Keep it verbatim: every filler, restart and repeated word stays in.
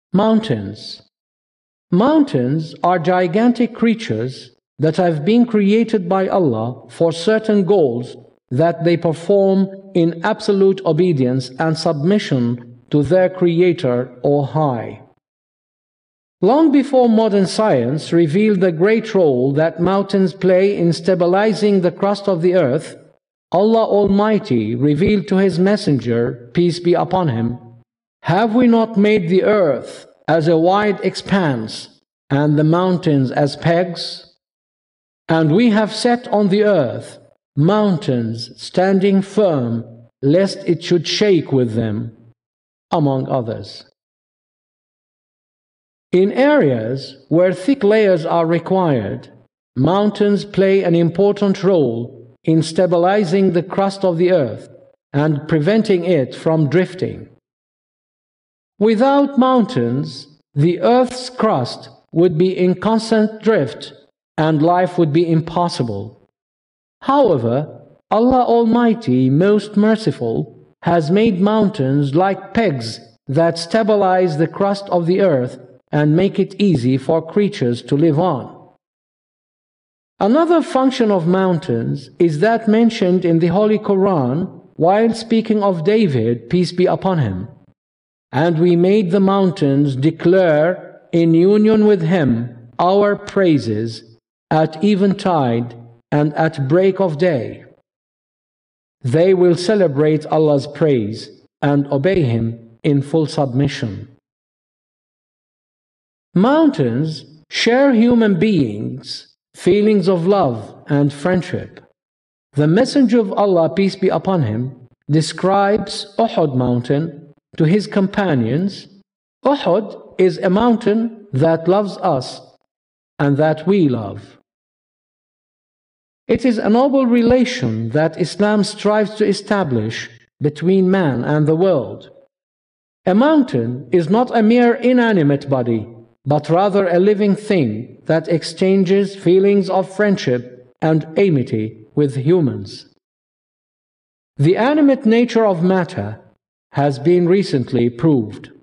Mountains. Mountains are gigantic creatures that have been created by Allah for certain goals that they perform in absolute obedience and submission to their Creator or High. Long before modern science revealed the great role that mountains play in stabilizing the crust of the earth, Allah Almighty revealed to His Messenger, peace be upon him, "Have we not made the earth as a wide expanse, and the mountains as pegs? And we have set on the earth mountains standing firm, lest it should shake with them," among others. In areas where thick layers are required, mountains play an important role in stabilizing the crust of the earth and preventing it from drifting. Without mountains, the earth's crust would be in constant drift and life would be impossible. However, Allah Almighty, most merciful, has made mountains like pegs that stabilize the crust of the earth and make it easy for creatures to live on. Another function of mountains is that mentioned in the Holy Quran while speaking of David, peace be upon him. "And we made the mountains declare in union with him our praises at eventide and at break of day. They will celebrate Allah's praise and obey Him in full submission." Mountains share human beings' feelings of love and friendship. The Messenger of Allah, peace be upon him, describes Uhud mountain to his companions. "Uhud is a mountain that loves us and that we love." It is a noble relation that Islam strives to establish between man and the world. A mountain is not a mere inanimate body, but rather a living thing that exchanges feelings of friendship and amity with humans. The animate nature of matter has been recently proved.